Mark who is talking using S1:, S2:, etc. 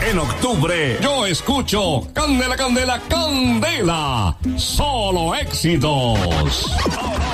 S1: En octubre, yo escucho Candela, Candela, Candela. Solo éxitos.